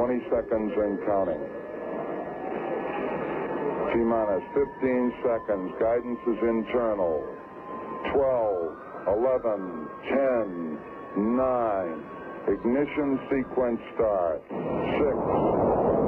20 seconds and counting. T-minus 15 seconds. Guidance is internal. 12, 11, 10, 9. Ignition sequence start. 6,